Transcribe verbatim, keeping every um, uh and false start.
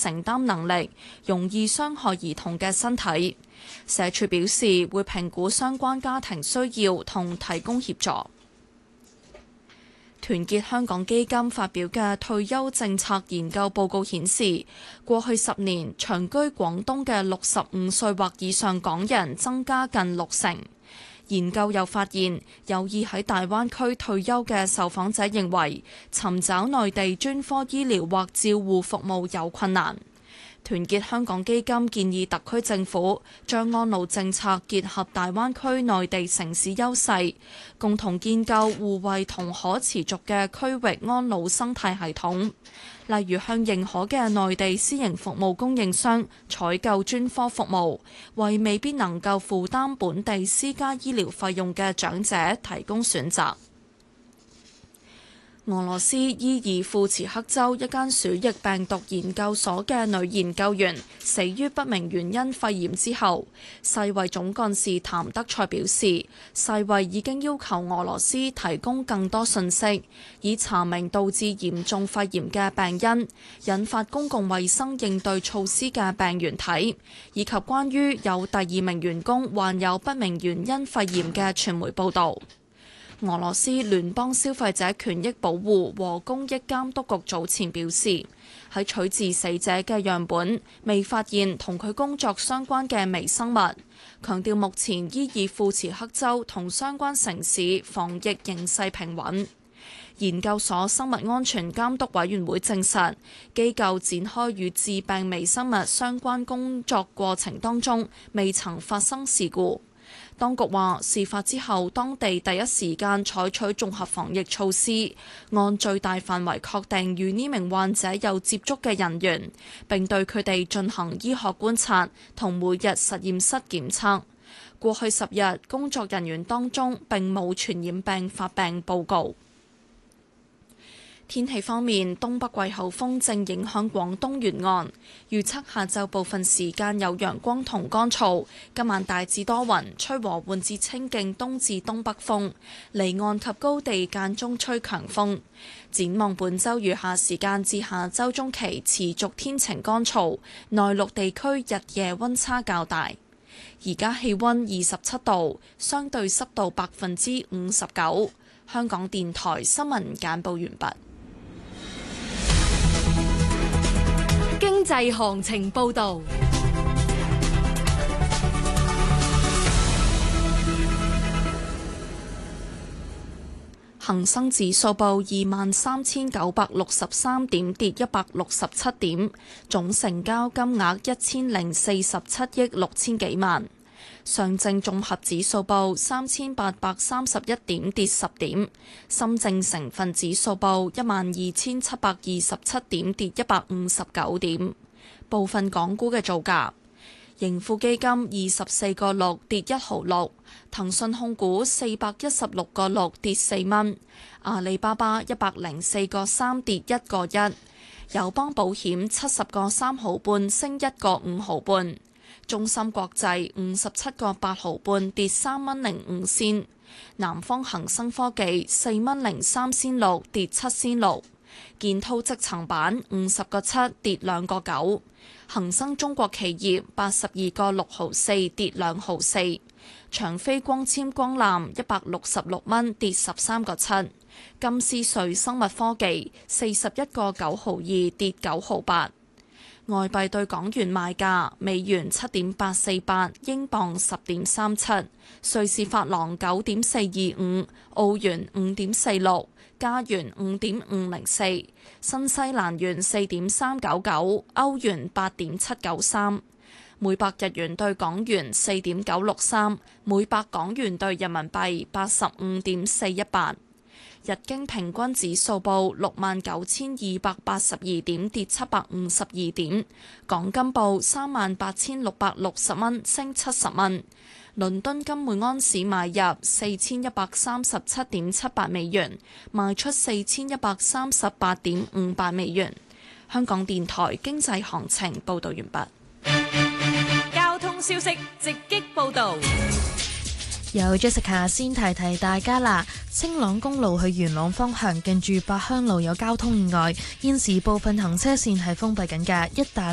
承擔能力，容易傷害兒童嘅身體。社署表示會評估相關家庭需要同提供協助。團結香港基金發表嘅退休政策研究報告顯示，過去十年長居廣東嘅六十五歲或以上港人增加近六成。研究又發現，有意喺大灣區退休嘅受訪者認為，尋找內地專科醫療或照護服務有困難。團結香港基金建議特區政府將安老政策結合大灣區內地城市優勢，共同建構互惠同可持續嘅區域安老生態系統。例如向認可嘅內地私營服務供應商採購專科服務，為未必能夠負擔本地私家醫療費用嘅長者提供選擇。俄羅斯伊爾庫茨克州一間鼠疫病毒研究所嘅女研究員死於不明原因肺炎之後，世衛總幹事譚德塞表示，世衛已經要求俄羅斯提供更多信息，以查明導致嚴重肺炎嘅病因、引發公共衛生應對措施嘅病原體，以及關於有第二名員工患有不明原因肺炎嘅傳媒報導。俄羅斯聯邦消費者權益保護和公益監督局早前表示，喺取自死者嘅樣本未發現同佢工作相關嘅微生物，強調目前伊爾庫茨克州同相關城市防疫形勢平穩。研究所生物安全監督委員會證實，機構展開與致病微生物相關工作過程當中，未曾發生事故。當局話，事發之後，當地第一時間採取綜合防疫措施，按最大範圍確定與呢名患者有接觸嘅人員，並對佢哋進行醫學觀察同每日實驗室檢測。過去十日，工作人員當中並冇傳染病發病報告。天氣方面，東北季候風正影響廣東沿岸，預測下晝部分時間有陽光同乾燥，今晚大致多雲，吹和緩至清勁東至東北風，離岸及高地間中吹強風。展望本週餘下時間至下週中期持續天晴乾燥，內陸地區日夜溫差較大。而家氣溫二十七度，相對濕度百分之五十九。香港電台新聞簡報完畢。 經濟行情報導。 恒生指數報二萬三千九百六十三點，跌一百六十七點，總成交金額一千零四十七億六千幾萬。上證綜合指數報三千八百三十一點，跌十點。深證成分指數報一萬二千七百二十七點，跌一百五十九點。部分港股嘅造價：盈富基金二十四個六跌一毫六，騰訊控股四百一十六個六跌四蚊，阿里巴巴一百零四個三跌一個一，友邦保險七十個三毫半升一個五毫半。中芯國際五十七個八毫半跌三蚊零五仙，南方恒生科技四蚊零三仙六跌七仙六，建滔積層板五十個七跌兩個九，恒生中國企業八十二個六毫四跌兩毫四，長飛光纖光纜一百六十六蚊跌十三個七，金絲瑞生物科技四十一個九毫二跌九毫八。外幣對港元賣價：美元七點八四八，英鎊十點三七，瑞士法郎九點四二五，澳元五點四六，加元五點五零四，新西蘭元四點三九九，歐元八點七九三，每百日元對港元四點九六三，每百港元對人民幣八十五點四一八。日經平均指數報六萬九千二百八十二點，跌七百五十二點。港金報三萬八千六百六十蚊，升七十蚊。倫敦金每安士買入四千一百三十七點七八美元，賣出四千一百三十八點五八美元。香港電台經濟行情報道完畢。 交通消息直擊報導。 有 Jessica 先提提大家啦，青朗公路去元朗方向近住八鄉路有交通意外，現時部分行車線係封閉緊嘅，一帶